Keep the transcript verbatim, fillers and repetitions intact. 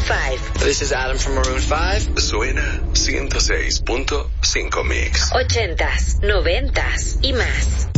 cinco. This is Adam from Maroon five. Suena ciento seis punto cinco Mix. Ochentas, noventas y más.